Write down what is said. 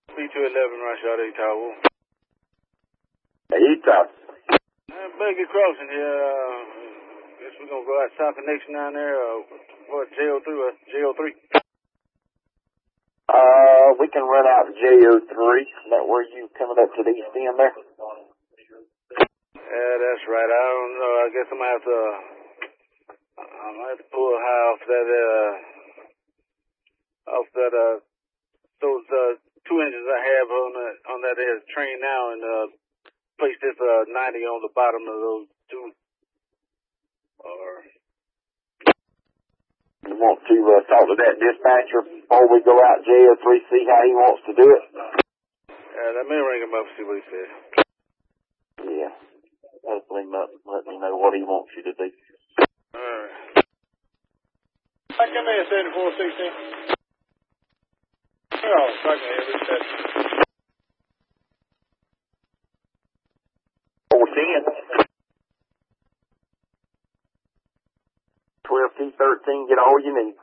B211, rush out Tower. Utah. Better get crossing here. Guess we're going to go out South Connection down there. What, JO3? We can run out to JO3. Is that where you coming up to the east end there? Yeah, that's right. I don't know. I guess I might have to pull high off those 2 engines I have on that train now, and place this 90 on the bottom of those two. Or you want to talk to that dispatcher before we go out JO3, see how he wants to do it? Yeah, let me ring him up and see what he says. Yeah. Hopefully let me know what he wants you to do. Alright. I come in 7416. Oh, fuck me, this is 410. 12 T13, get all you need.